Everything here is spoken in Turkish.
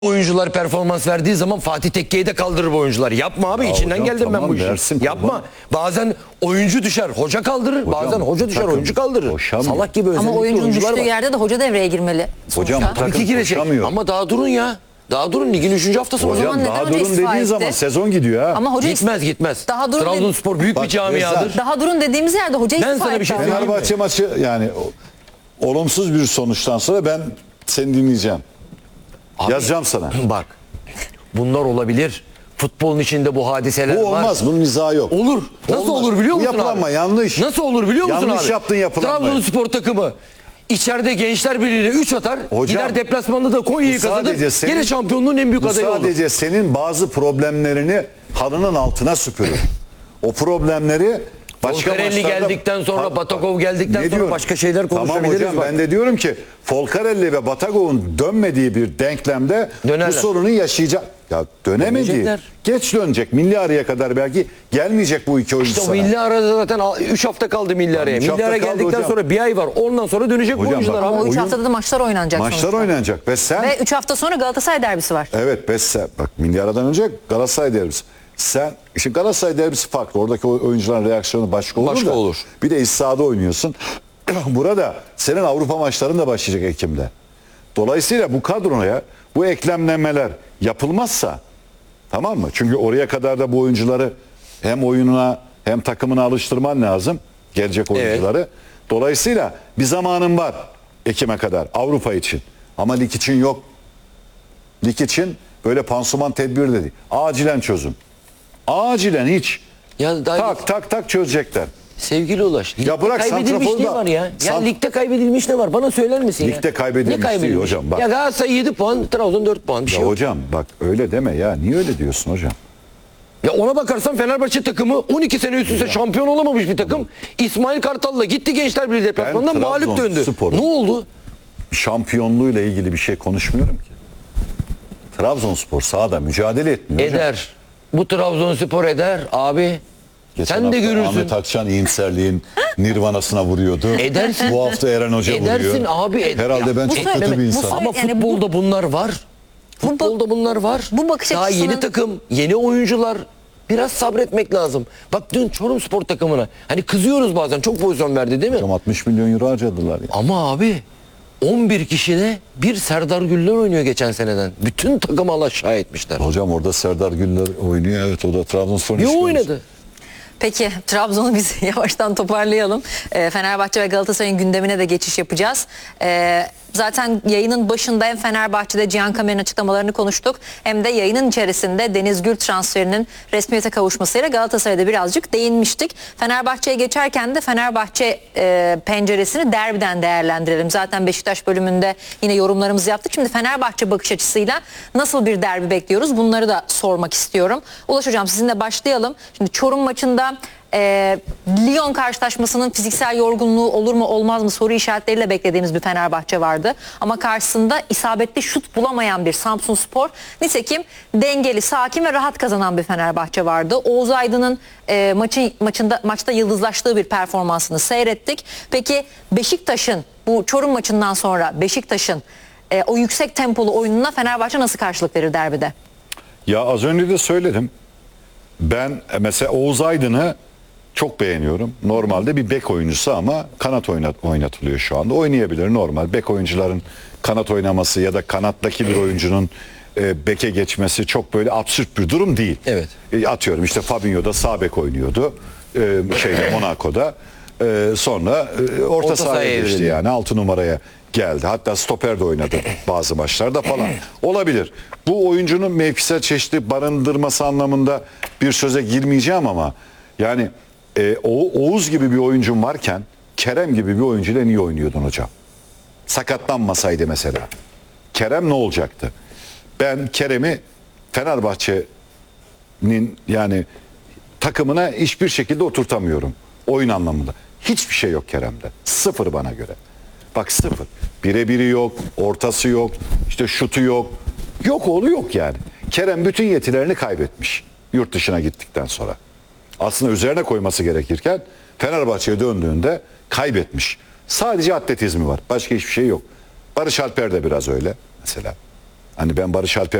Oyuncular performans verdiği zaman Fatih Tekke'yi de kaldırır bu oyuncular. Yapma abi, içinden hocam, geldim ben tamam, bu işi. versin, Yapma. tamam. Bazen oyuncu düşer, hoca kaldırır. Hocam, bazen hoca düşer, takım oyuncu kaldırır. koşamıyor. Salak gibi özellikle Ama oyuncunun oyuncular düştüğü var. yerde de hoca devreye girmeli. Hocam sonuçta. takım İki girecek. koşamıyor. Ama daha durun ya. Daha durun, ligin 3. haftası. zaman Hocam neden daha hoca durun istifa dediğin etti? zaman sezon gidiyor ha. Ama hoca Gitmez. Daha durun Trabzonspor büyük bir Bak, camiadır. daha durun dediğimiz yerde hoca Ben istifa sana bir etti. şey ama. söyleyeyim. Fenerbahçe maçı yani olumsuz bir sonuçtan sonra ben seni dinleyeceğim. Abi, Yazacağım sana. Bak. Bunlar olabilir. Futbolun içinde bu hadiseler Bu var. olmaz. Bunun izahı yok. Olur. Nasıl Olmaz. olur biliyor Bu musun yapılanma abi? yanlış. Nasıl olur biliyor musun Yanlış abi? yaptın yapılanmayı. Trabzonspor takımı içeride Gençler Birliği'ne 3 atar. Hocam, gider deplasmanda da Konya'yı bu sadece kazanır. senin- Gene şampiyonluğun en büyük Bu adayı olur. sadece senin bazı problemlerini halının altına süpürür. O problemleri başka Folcarelli maçlarda... geldikten sonra, Bak, Batakov geldikten ne sonra diyorum? başka şeyler Tamam konuşabiliriz. hocam, bak. ben de diyorum ki Folcarelli ve Batagov'un dönmediği bir denklemde Dönerler. bu sorunu yaşayacak. Ya dönemedi. Dönecekler. Geç dönecek. Milli araya kadar belki gelmeyecek bu iki oyuncu İşte o sana. milli arada zaten 3 hafta kaldı milli araya. üç Milli hafta ara kaldı geldikten hocam. sonra bir ay var. Ondan sonra dönecek bu Hocam oyuncular bak, abi. Ama 3 oyun- haftada da maçlar oynanacak Maçlar sonuçta. oynanacak ve sen... Ve 3 hafta sonra Galatasaray derbisi var. Evet bak milli aradan önce Galatasaray derbisi. Şimdi Galatasaray derbisi farklı. Oradaki oyuncuların reaksiyonu başka olur Başka da. olur. Bir de iç sahada oynuyorsun. Burada senin Avrupa maçların da başlayacak Ekim'de. Dolayısıyla bu kadroya bu eklemlemeler yapılmazsa, tamam mı? Çünkü oraya kadar da bu oyuncuları hem oyununa hem takımına alıştırman lazım. Gelecek oyuncuları. Dolayısıyla bir zamanın var Ekim'e kadar Avrupa için. Ama lig için yok. Lig için böyle pansuman tedbir dedi. Acilen çözüm. Acilen hiç. Ya daha Tak çözecekler. sevgili Ulaş. Ligde bırak kaybedilmiş santraforu ne da- var ya? Ya ligde kaybedilmiş ne var? Bana söyler misin ya? Ligde kaybedilmiş Ne kaybedilmiş? değil hocam, bak. Ya Galatasaray 7 puan, Trabzon 4 puan. Bir şey Ya yok. hocam bak öyle deme ya. Niye öyle diyorsun hocam? Ya ona bakarsan Fenerbahçe takımı 12 sene üst üste şampiyon olamamış bir takım. İsmail Kartal'la gitti Gençler Birliği deplasmanından mağlup döndü. Trabzonspor'un- Ne oldu? Şampiyonluğuyla ilgili bir şey konuşmuyorum ki. Trabzonspor sahada mücadele etmiyor hocam. Eder. Bu Trabzonspor eder abi. Geçen Sen de hafta görürsün. Ahmet Akçan iyimserliğin nirvanasına vuruyordu. Edersin. Bu hafta Eren Hoca Edersin vuruyor. abi, Herhalde ya ben bu çok söyleme- kötü bir bu insanım. söyle- Ama Yani futbolda bunlar var. Futbolda bunlar var. bu bakış Daha yeni açısının- takım, yeni oyuncular. Biraz sabretmek lazım. Bak dün Çorumspor takımına. Hani kızıyoruz bazen, çok pozisyon verdi değil mi? Hocam 60 milyon euro harcadılar ya. Ama abi 11 kişide bir Serdar Güller oynuyor geçen seneden. Bütün takımı alaşağı etmişler. Hocam orada Serdar Güller oynuyor. Evet o da Trabzonspor'un Bir işi o olmuş. oynadı. Peki Trabzon'u biz yavaştan toparlayalım. Fenerbahçe ve Galatasaray'ın gündemine de geçiş yapacağız. Zaten yayının başında hem Fenerbahçe'de Cihan Kamer'in açıklamalarını konuştuk. Hem de yayının içerisinde Deniz Gül transferinin resmiyete kavuşmasıyla Galatasaray'da birazcık değinmiştik. Fenerbahçe'ye geçerken de Fenerbahçe penceresini derbiden değerlendirelim. Zaten Beşiktaş bölümünde yine yorumlarımızı yaptık. Şimdi Fenerbahçe bakış açısıyla nasıl bir derbi bekliyoruz? Bunları da sormak istiyorum. Ulaş Hocam sizinle başlayalım. Şimdi Çorum maçında Lyon karşılaşmasının fiziksel yorgunluğu olur mu olmaz mı soru işaretleriyle beklediğimiz bir Fenerbahçe vardı. Ama karşısında isabetli şut bulamayan bir Samsunspor. Nitekim dengeli, sakin ve rahat kazanan bir Fenerbahçe vardı. Oğuz Aydın'ın maçta yıldızlaştığı bir performansını seyrettik. Peki Beşiktaş'ın bu Çorum maçından sonra Beşiktaş'ın o yüksek tempolu oyununa Fenerbahçe nasıl karşılık verir derbide? Ya az önce de söyledim. Ben mesela Oğuz Aydın'ı çok beğeniyorum. Normalde bir bek oyuncusu ama kanat oynatılıyor şu anda. Oynayabilir normal. Bek oyuncuların kanat oynaması ya da kanattaki bir oyuncunun beke geçmesi çok böyle absürt bir durum değil. Evet. Atıyorum işte Fabinho'da sağ bek oynuyordu. Monaco'da. Sonra orta sahaya geçti evrildi. yani 6 numaraya geldi. Hatta stoper de oynadı bazı maçlarda falan. Olabilir. Bu oyuncunun mevkisel çeşitli barındırması anlamında bir söze girmeyeceğim ama yani Oğuz gibi bir oyuncun varken Kerem gibi bir oyuncuyla niye oynuyordun hocam? Sakatlanmasaydı mesela. Kerem ne olacaktı? Ben Kerem'i Fenerbahçe'nin yani takımına hiçbir şekilde oturtamıyorum. Oyun anlamında. Hiçbir şey yok Kerem'de. Sıfır bana göre. Bak sıfır. Birebiri yok, ortası yok, işte şutu yok. Yok oğlu yok yani. Kerem bütün yetilerini kaybetmiş yurt dışına gittikten sonra. Aslında üzerine koyması gerekirken Fenerbahçe'ye döndüğünde kaybetmiş. Sadece atletizmi var. Başka hiçbir şey yok. Barış Alper de biraz öyle mesela. Hani ben Barış Alper